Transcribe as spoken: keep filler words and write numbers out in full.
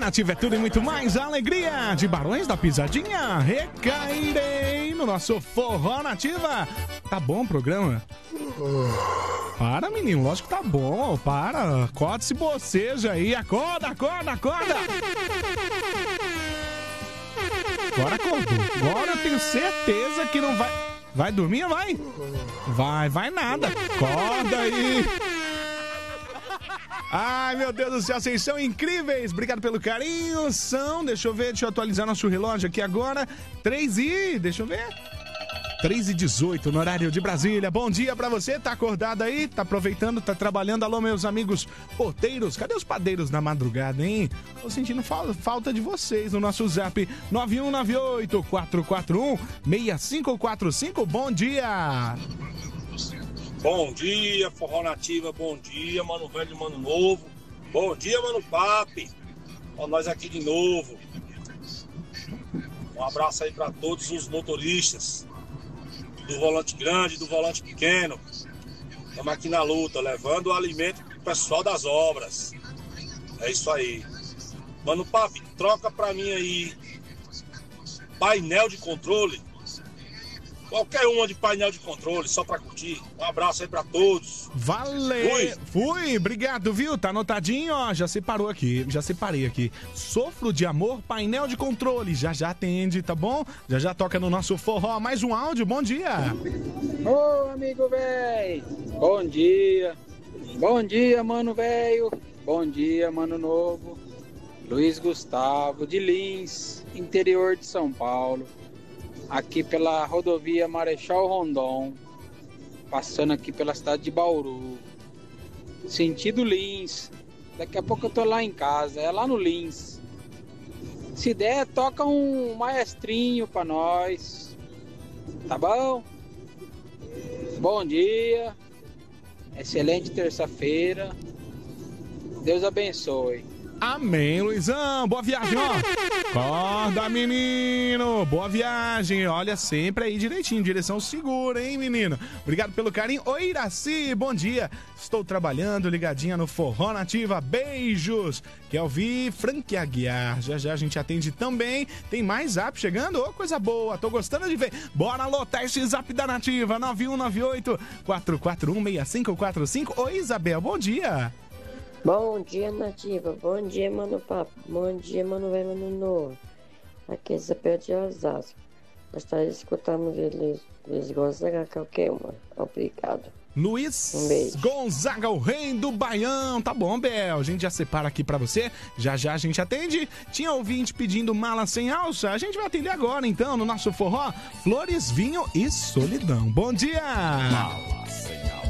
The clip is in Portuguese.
Nativa é tudo e muito mais. A alegria de Barões da Pisadinha. Recairei no nosso Forró Nativa. Tá bom o programa? Para, menino. Lógico que tá bom. Para. Acorda esse bocejo aí. Acorda, acorda, acorda. Agora acordou. Agora eu tenho certeza que não vai... Vai dormir ou vai? Vai, vai nada. Acorda aí. Ai, meu Deus do céu, vocês são incríveis. Obrigado pelo carinho. São, deixa eu ver, deixa eu atualizar nosso relógio aqui agora. três e... deixa eu ver. três e dezoito no horário de Brasília. Bom dia pra você, tá acordado aí? Tá aproveitando, tá trabalhando? Alô, meus amigos porteiros. Cadê os padeiros da madrugada, hein? Tô sentindo fal- falta de vocês no nosso zap nove um nove oito, quatro quatro um, seis cinco quatro cinco. Bom dia! Bom dia, Forró Nativa, bom dia, mano velho, mano novo. Bom dia, mano papi. Ó, nós aqui de novo. Um abraço aí pra todos os motoristas. Do volante grande, do volante pequeno. Estamos aqui na luta, levando o alimento pro pessoal das obras. É isso aí. Mano papi, troca pra mim aí painel de controle. Qualquer uma de painel de controle, só pra curtir. Um abraço aí pra todos. Valeu! Fui. Fui, obrigado, viu? Tá anotadinho, ó. Já separou aqui, já separei aqui. Sofro de amor, painel de controle. Já já atende, tá bom? Já já toca no nosso forró. Mais um áudio, bom dia! Ô, amigo velho! Bom dia! Bom dia, mano velho! Bom dia, mano novo! Luiz Gustavo, de Lins, interior de São Paulo. Aqui pela rodovia Marechal Rondon, passando aqui pela cidade de Bauru, sentido Lins. Daqui a pouco eu tô lá em casa, é lá no Lins. Se der, toca um maestrinho pra nós, tá bom? Bom dia, excelente terça-feira, Deus abençoe. Amém, Luizão. Boa viagem, ó. Acorda, menino. Boa viagem. Olha, sempre aí direitinho, direção segura, hein, menino? Obrigado pelo carinho. Oi, Iraci, bom dia. Estou trabalhando, ligadinha no Forró Nativa. Beijos. Quer ouvir Frank Aguiar? Já já a gente atende também. Tem mais zap chegando? Ô, coisa boa. Tô gostando de ver. Bora lotar esse zap da Nativa. nove um nove oito, quatro quatro um, seis cinco quatro cinco. Oi, Isabel. Bom dia. Bom dia, Nativa. Bom dia, mano papo. Bom dia, mano velho, mano novo. Aqui é Isabel de Osasco. Gostaria de escutarmos eles, eles Gonzaga qualquer uma. Obrigado. Luiz Um beijo. Gonzaga, o rei do Baião. Tá bom, Bel. A gente já separa aqui pra você. Já já a gente atende. Tinha ouvinte pedindo mala sem alça. A gente vai atender agora, então, no nosso forró. Flores, vinho e solidão. Bom dia. Mala sem alça.